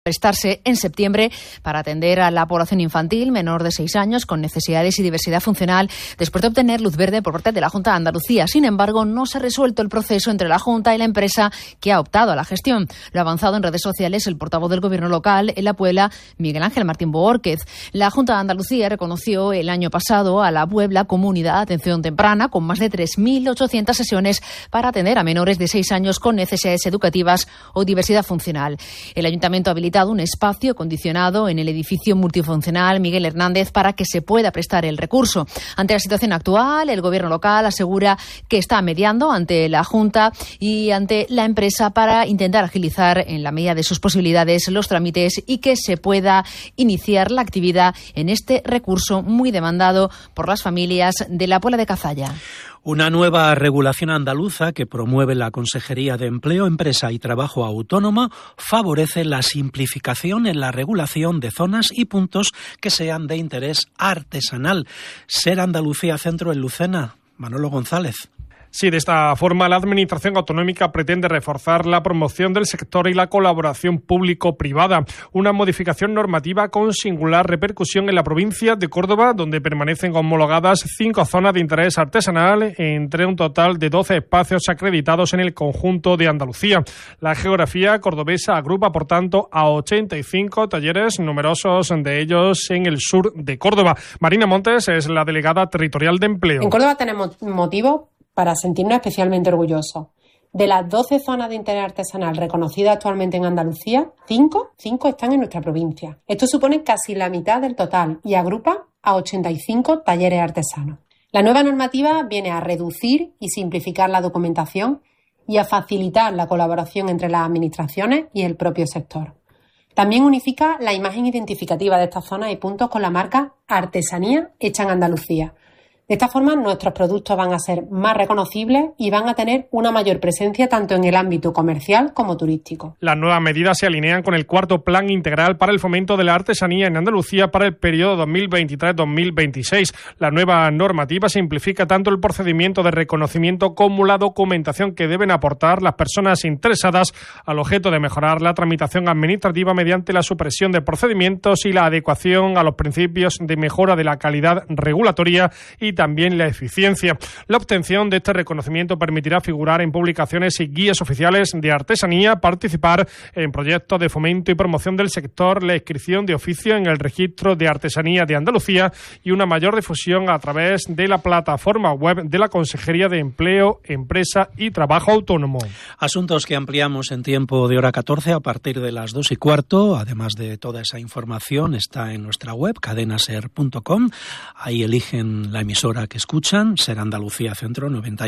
prestarse en septiembre para atender a la población infantil menor de 6 años con necesidades y diversidad funcional después de obtener luz verde por parte de la Junta de Andalucía. Sin embargo, no se ha resuelto el proceso entre la Junta y la empresa que ha optado a la gestión. Lo ha avanzado en redes sociales el portavoz del Gobierno local en La Puebla, Miguel Ángel Martín Boórquez. La Junta de Andalucía reconoció el año pasado a La Puebla como unidad de atención temprana con más de 3.800 sesiones para atender a menores de 6 años con necesidades educativas o diversidad funcional. El Ayuntamiento ha habilitado un espacio acondicionado en el edificio multifuncional Miguel Hernández para que se pueda prestar el recurso. Ante la situación actual, el Gobierno local asegura que está mediando ante la Junta y ante la empresa para intentar agilizar en la medida de sus posibilidades los trámites y que se pueda iniciar la actividad en este recurso muy demandado por las familias de la Puebla de Cazalla. Una nueva regulación andaluza que promueve la Consejería de Empleo, Empresa y Trabajo Autónomo favorece la simplificación en la regulación de zonas y puntos que sean de interés artesanal. Ser Andalucía Centro en Lucena. Manolo González. Sí, de esta forma la Administración Autonómica pretende reforzar la promoción del sector y la colaboración público-privada. Una modificación normativa con singular repercusión en la provincia de Córdoba, donde permanecen homologadas 5 zonas de interés artesanal entre un total de 12 espacios acreditados en el conjunto de Andalucía. La geografía cordobesa agrupa, por tanto, a 85 talleres, numerosos de ellos en el sur de Córdoba. Marina Montes es la delegada territorial de Empleo. En Córdoba tenemos motivo para sentirnos especialmente orgullosos. De las 12 zonas de interés artesanal reconocidas actualmente en Andalucía, 5 están en nuestra provincia. Esto supone casi la mitad del total y agrupa a 85 talleres artesanos. La nueva normativa viene a reducir y simplificar la documentación y a facilitar la colaboración entre las administraciones y el propio sector. También unifica la imagen identificativa de estas zonas y puntos con la marca Artesanía Hecha en Andalucía. De esta forma, nuestros productos van a ser más reconocibles y van a tener una mayor presencia tanto en el ámbito comercial como turístico. Las nuevas medidas se alinean con el cuarto Plan Integral para el Fomento de la Artesanía en Andalucía para el periodo 2023-2026. La nueva normativa simplifica tanto el procedimiento de reconocimiento como la documentación que deben aportar las personas interesadas al objeto de mejorar la tramitación administrativa mediante la supresión de procedimientos y la adecuación a los principios de mejora de la calidad regulatoria y también la eficiencia. La obtención de este reconocimiento permitirá figurar en publicaciones y guías oficiales de artesanía, participar en proyectos de fomento y promoción del sector, la inscripción de oficio en el registro de artesanía de Andalucía y una mayor difusión a través de la plataforma web de la Consejería de Empleo, Empresa y Trabajo Autónomo. Asuntos que ampliamos en tiempo de hora 14 a partir de las 2:15. Además de toda esa información está en nuestra web cadenaser.com. Ahí eligen la emisora que escuchan, Ser Andalucía Centro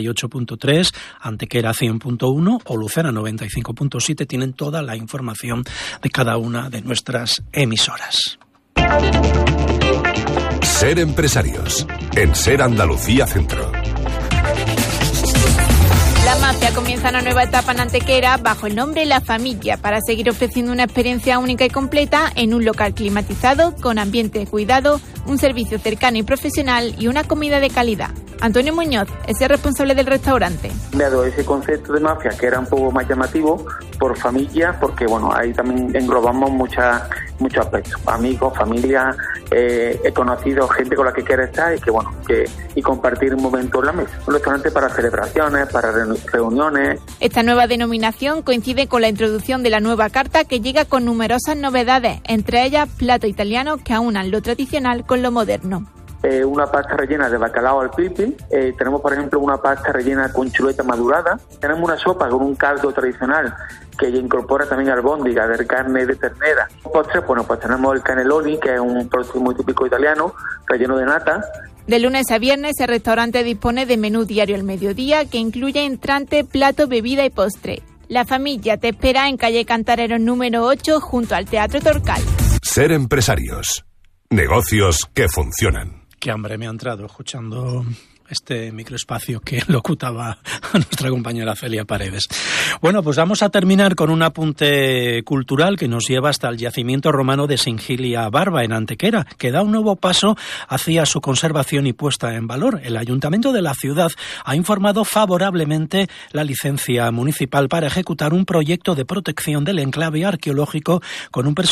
98.3, Antequera 100.1 o Lucena 95.7. Tienen toda la información de cada una de nuestras emisoras. Ser empresarios en Ser Andalucía Centro. La Mafia comienza una nueva etapa en Antequera bajo el nombre La Familia para seguir ofreciendo una experiencia única y completa en un local climatizado, con ambiente de cuidado, un servicio cercano y profesional y una comida de calidad. Antonio Muñoz es el responsable del restaurante. Me ha dado ese concepto de mafia que era un poco más llamativo por familia, porque bueno, ahí también englobamos muchos aspectos, amigos, familia, he conocido gente con la que quiero estar y compartir un momento en la mesa. Un restaurante para celebraciones, para reuniones. Esta nueva denominación coincide con la introducción de la nueva carta que llega con numerosas novedades, entre ellas platos italianos que aunan lo tradicional con lo moderno. Una pasta rellena de bacalao al pipi, tenemos por ejemplo una pasta rellena con chuleta madurada, tenemos una sopa con un caldo tradicional que incorpora también albóndiga de carne de ternera. Postres, pues tenemos el cannelloni, que es un postre muy típico italiano, relleno de nata. De lunes a viernes el restaurante dispone de menú diario al mediodía que incluye entrante, plato, bebida y postre. La Familia te espera en calle Cantareros número 8 junto al Teatro Torcal. Ser empresarios. Negocios que funcionan. Qué hambre me ha entrado escuchando este microespacio que locutaba a nuestra compañera Celia Paredes. Bueno, pues vamos a terminar con un apunte cultural que nos lleva hasta el yacimiento romano de Singilia Barba, en Antequera, que da un nuevo paso hacia su conservación y puesta en valor. El Ayuntamiento de la ciudad ha informado favorablemente la licencia municipal para ejecutar un proyecto de protección del enclave arqueológico con un